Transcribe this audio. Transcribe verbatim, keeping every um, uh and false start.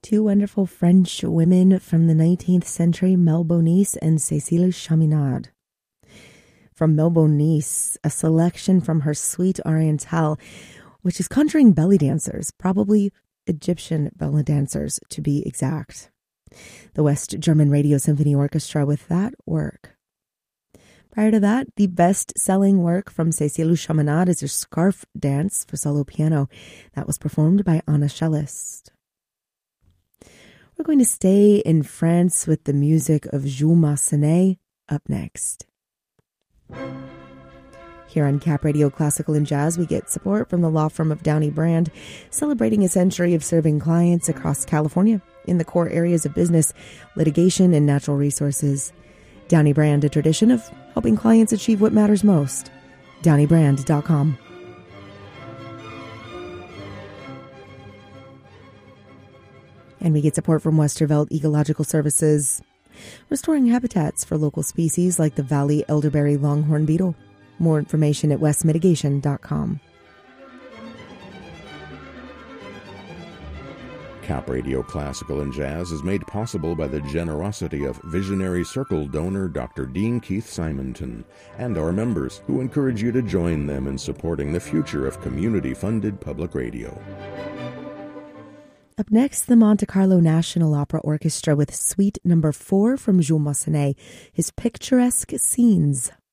Two wonderful French women from the nineteenth century, Mlle Bonis and Cécile Chaminade. From Mlle Bonis, a selection from her Suite Orientale, which is conjuring belly dancers, probably Egyptian belly dancers to be exact. The West German Radio Symphony Orchestra with that work. Prior to that, the best-selling work from Cécile Chaminade is her Scarf Dance for solo piano. That was performed by Anna Cellist. We're going to stay in France with the music of Jules Massenet up next. Here on Cap Radio Classical and Jazz, we get support from the law firm of Downey Brand, celebrating a century of serving clients across California in the core areas of business, litigation, and natural resources. Downey Brand, a tradition of helping clients achieve what matters most. downey brand dot com. And we get support from Westerveld Ecological Services, restoring habitats for local species like the Valley elderberry longhorn beetle. More information at west mitigation dot com. Cap Radio Classical and Jazz is made possible by the generosity of Visionary Circle donor Doctor Dean Keith Simonton and our members, who encourage you to join them in supporting the future of community-funded public radio. Up next, the Monte Carlo National Opera Orchestra with Suite Number Four from Jules Massenet, his picturesque scenes.